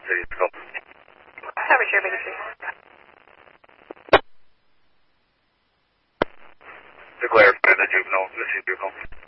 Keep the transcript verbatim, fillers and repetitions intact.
City School. Coverage here, Big Street. To clarify the juvenile, this is vehicle.